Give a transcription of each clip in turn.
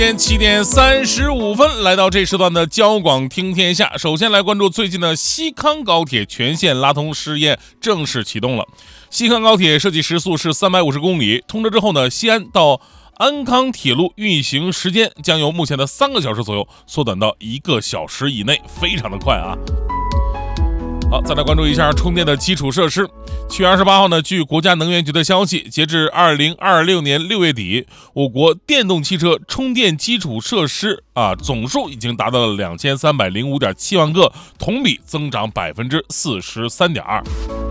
7点35分，来到这时段的交广听天下。首先来关注最近的西康高铁全线拉通试验正式启动了。西康高铁设计时速是350公里，通车之后呢，西安到安康铁路运行时间将由目前的3个小时左右缩短到1个小时以内，非常的快啊。好，再来关注一下充电的基础设施。7月28号呢，据国家能源局的消息，截至2026年6月底，我国电动汽车充电基础设施总数已经达到了2305.7万个，同比增长43.2%。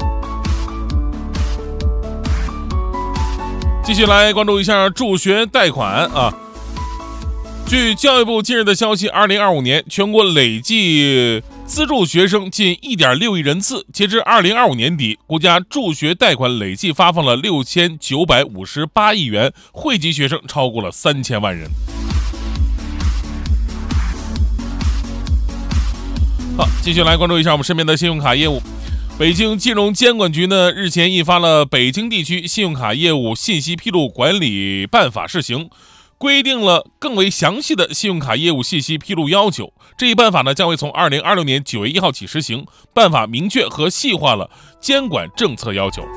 继续来关注一下助学贷款啊。据教育部近日的消息，2025年全国累计资助学生近1.6亿人次，截至2025年底，国家助学贷款累计发放了6958亿元，惠及学生超过了3000万人。好，继续来关注一下我们身边的信用卡业务。北京金融监管局呢日前印发了《北京地区信用卡业务信息披露管理办法（试行）》，规定了更为详细的信用卡业务信息披露要求。这一办法呢将会从2026年9月1号起实行。办法明确和细化了监管政策要求。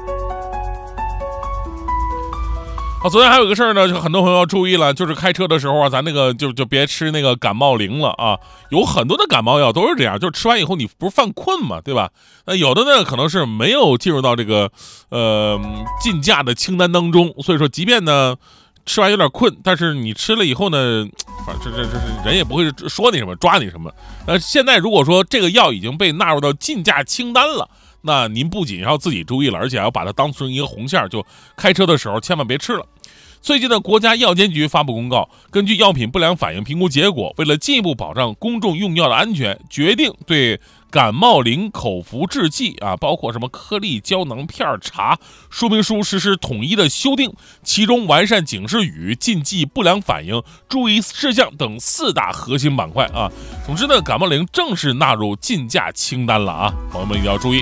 昨天还有一个事儿呢，就很多朋友要注意了，就是开车的时候啊，咱那个就别吃那个感冒灵了啊。有很多的感冒药都是这样，就是吃完以后你不是犯困嘛，对吧？那有的呢可能是没有进入到这个禁驾的清单当中，所以说即便呢吃完有点困，但是你吃了以后呢，反正这人也不会说你什么抓你什么。现在如果说这个药已经被纳入到禁驾清单了，那您不仅要自己注意了，而且要把它当成一个红线，就开车的时候千万别吃了。最近的国家药监局发布公告，根据药品不良反应评估结果，为了进一步保障公众用药的安全，决定对感冒灵口服制剂包括什么颗粒、胶囊、片、茶说明书实施统一的修订，其中完善警示语、禁忌不良反应、注意事项等4大核心板块啊。总之呢，感冒灵正式纳入禁驾清单了啊，朋友们一定要注意。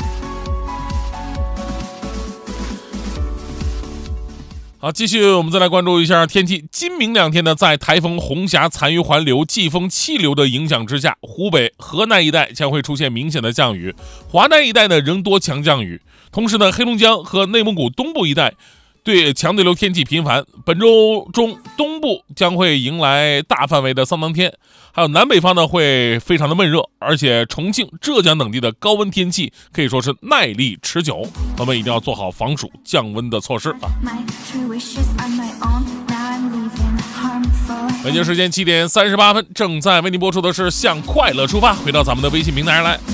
好，继续我们再来关注一下天气。今明2天呢，在台风红霞残余环流、季风气流的影响之下，湖北、河南一带将会出现明显的降雨，华南一带呢仍多强降雨。同时呢，黑龙江和内蒙古东部一带对强对流天气频繁。本周中东部将会迎来大范围的桑当天，还有南北方呢会非常的闷热，而且重庆、浙江等地的高温天气可以说是耐力持久，我们一定要做好防暑降温的措施啊。北京时间7点38分，正在为您播出的是向快乐出发，回到咱们的微信平台上来。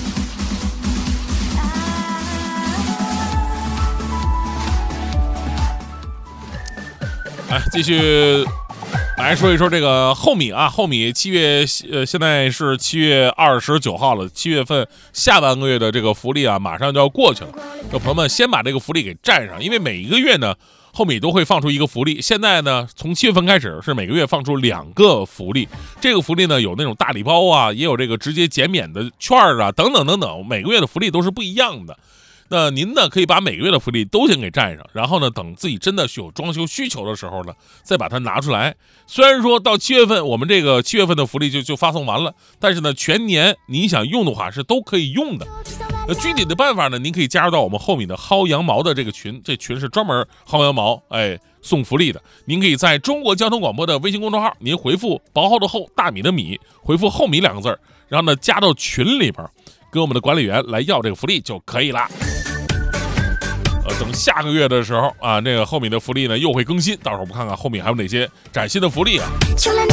继续来说一说这个厚米啊，厚米现在是7月29号了，7月份下半个月的这个福利马上就要过去了，有朋友们先把这个福利给占上，因为每一个月呢厚米都会放出一个福利，现在呢从7月份开始是每个月放出2个福利，这个福利呢有那种大礼包也有这个直接减免的券等等等等，每个月的福利都是不一样的。那您呢可以把每个月的福利都先给占上，然后呢等自己真的是有装修需求的时候呢再把它拿出来。虽然说到7月份我们这个7月份的福利就发送完了，但是呢全年你想用的话是都可以用的。具体的办法呢您可以加入到我们厚米的薅羊毛的这个群，这群是专门薅羊毛送福利的。您可以在中国交通广播的微信公众号，您回复薄厚的厚，大米的米，回复厚米2个字，然后呢加到群里边跟我们的管理员来要这个福利就可以了。等下个月的时候这个厚米的福利呢又会更新，到时候我们看看厚米还有哪些崭新的福利